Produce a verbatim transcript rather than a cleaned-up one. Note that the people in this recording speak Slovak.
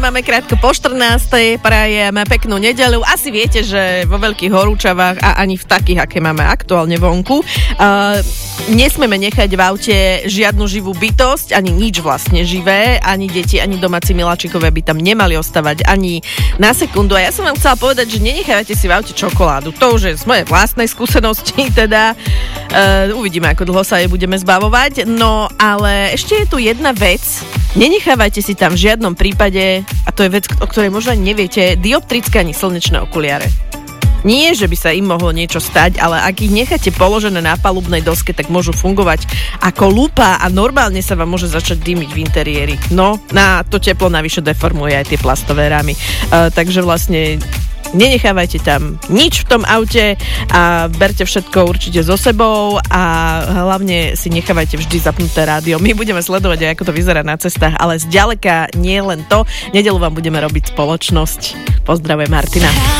Máme krátko po štrnástej, prajeme peknú nedeľu. Asi viete, že vo Veľkých Horúčavách a ani v takých, aké máme aktuálne vonku, uh, nesmieme nechať v aute žiadnu živú bytosť, ani nič vlastne živé, ani deti, ani domáci miláčikové by tam nemali ostávať ani na sekundu. A ja som vám chcela povedať, že nenechávajte si v aute čokoládu. To už je z mojej vlastnej skúsenosti, teda uh, uvidíme, ako dlho sa jej budeme zbavovať. No, ale ešte je tu jedna vec. Nenechávajte si tam v žiadnom prípade, a to je vec, o ktorej možno ani neviete, dioptrické ani slnečné okuliare. Nie, že by sa im mohlo niečo stať, ale ak ich necháte položené na palubnej doske, tak môžu fungovať ako lupa a normálne sa vám môže začať dymiť v interiéri. No, na to teplo navyše deformuje aj tie plastové rámy. Uh, takže vlastne nenechávajte tam nič v tom aute a berte všetko určite so sebou a hlavne si nechávajte vždy zapnuté rádio. My budeme sledovať aj, ako to vyzerá na cestách, ale zďaleka nie len to. Nedeľu vám budeme robiť spoločnosť. Pozdravujem, Martina.